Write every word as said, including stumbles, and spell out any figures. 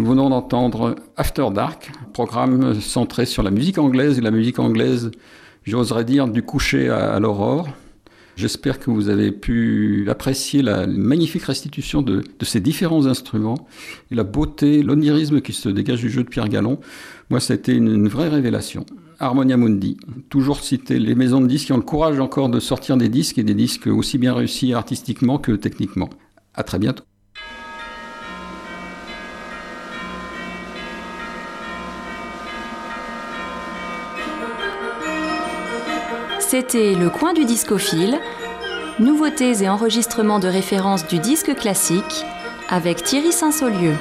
Nous venons d'entendre After Dark, programme centré sur la musique anglaise, et la musique anglaise, j'oserais dire, du coucher à, à l'aurore. J'espère que vous avez pu apprécier la magnifique restitution de, de ces différents instruments et la beauté, l'onirisme qui se dégage du jeu de Pierre Gallon. Moi, ça a été une, une vraie révélation. Harmonia Mundi, toujours citer les maisons de disques qui ont le courage encore de sortir des disques et des disques aussi bien réussis artistiquement que techniquement. À très bientôt. C'était Le Coin du Discophile, nouveautés et enregistrements de référence du disque classique avec Thierry Saint-Saulieu.